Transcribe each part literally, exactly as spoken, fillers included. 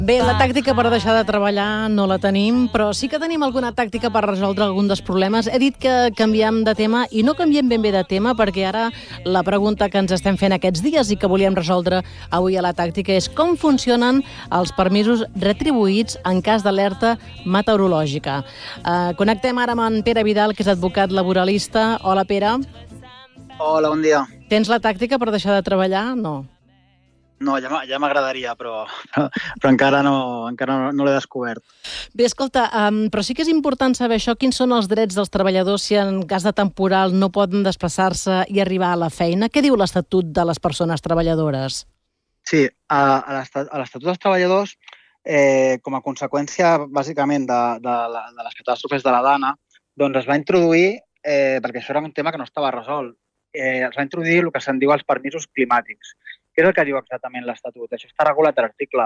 Bé, la tàctica per deixar de treballar no la tenim, però sí que tenim alguna tàctica per resoldre algun dels problemes. He dit que canviem de tema i no canviem ben bé de tema perquè ara la pregunta que ens estem fent aquests dies i que volíem resoldre avui a la tàctica és com funcionen els permisos retribuïts en cas d'alerta meteorològica. Uh, connectem ara amb en Pere Vidal, que és advocat laboralista. Hola, Pere. Hola, bon dia. Tens la tàctica per deixar de treballar? No. No, ja, ja m'agradaria, però, però, però encara no, encara no, no l'he descobert. Bé, escolta, um, però sí que és important saber això. Quins són els drets dels treballadors si en cas de temporal no poden desplaçar-se i arribar a la feina? Què diu l'Estatut de les persones treballadores? Sí, a, a l'Estatut dels treballadors, eh, com a conseqüència, bàsicament, de, de, de les catàstrofes de la Dana, doncs es va introduir, eh, perquè això era un tema que no estava resolt, eh, es va introduir el que se'n diu els permisos climàtics. Què és el que diu exactament l'Estatut? Això està regulat a l'article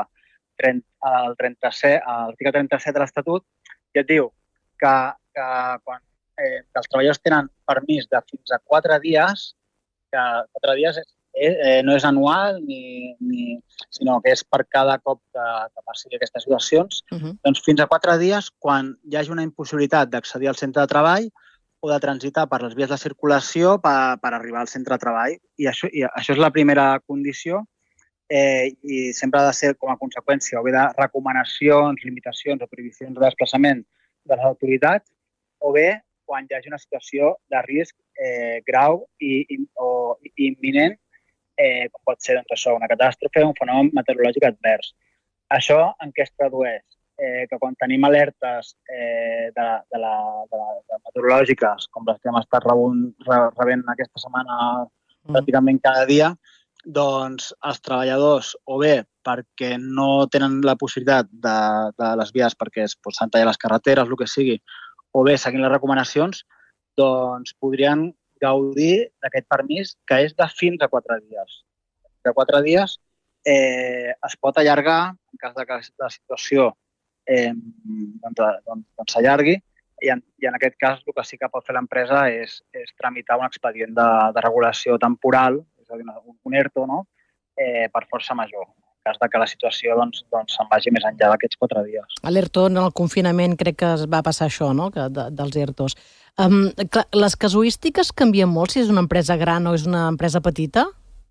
trenta-set de l'Estatut i et diu que, que quan eh, que els treballadors tenen permís de fins a quatre dies, que quatre dies és, eh, no és anual, ni, ni, sinó que és per cada cop que, que passi aquestes situacions, uh-huh. doncs fins a quatre dies quan hi hagi una impossibilitat d'accedir al centre de treball o de transitar per les vies de circulació per, per arribar al centre de treball. I això, i això és la primera condició eh, i sempre ha de ser com a conseqüència o bé de recomanacions, limitacions o prohibicions de desplaçament de les autoritats o bé quan hi hagi una situació de risc eh, grau i, i, o imminent, eh, com pot ser doncs, això, una catàstrofe o un fenomen meteorològic advers. Això en què es tradueix? Eh, que quan tenim alertes eh, de, de, la, de, la, de meteorològiques, com les que hem estat rebent, rebent aquesta setmana mm. pràcticament cada dia, doncs els treballadors, o bé perquè no tenen la possibilitat de, de les vies perquè es s'han tallat les carreteres, el que sigui, o bé seguint les recomanacions, doncs podrien gaudir d'aquest permís que és de fins a quatre dies. De quatre dies eh, es pot allargar en cas de que la situació Eh, doncs, doncs, doncs s'allargui i en, i en aquest cas el que sí que pot fer l'empresa és, és tramitar un expedient de, de regulació temporal, és a dir, un, un ERTO, no? eh, per força major, en cas de que la situació doncs, doncs, se'n vagi més enllà d'aquests quatre dies. A l'ERTO, en el confinament, crec que es va passar això, no? que, de, dels ERTOs. Um, les casuístiques canvien molt si és una empresa gran o és una empresa petita?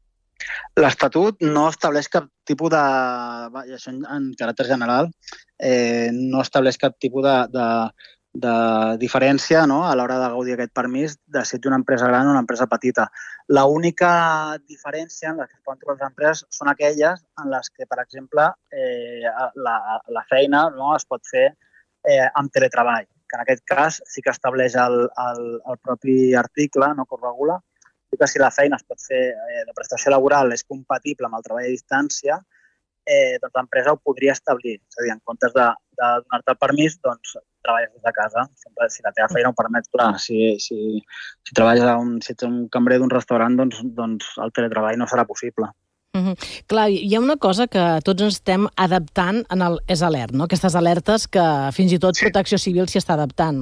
L'Estatut no estableix cap tipus de... I això en, en caràcter general, eh, no estableix cap tipus de, de, de diferència, no?, a l'hora de gaudir aquest permís de si ets una empresa gran o una empresa petita. L'única diferència en les que es poden trobar les empreses són aquelles en les que, per exemple, eh, la, la feina no, es pot fer eh, amb teletreball, que en aquest cas sí que estableix el, el, el propi article no, que ho regula, que si la feina es pot fer eh, de prestació laboral és compatible amb el treball a distància, eh, doncs l'empresa ho podria establir. És a dir, en comptes de, de donar-te el permís, doncs treballes des de casa. Sempre, si la teva feina ho permet, clar, si, si, si treballes a un, si ets un cambrer d'un restaurant, doncs, doncs el teletreball no serà possible. Uh-huh. Clar, hi ha una cosa que tots ens estem adaptant en el És Alert, no? Aquestes alertes que fins i tot Protecció Civil s'hi està adaptant.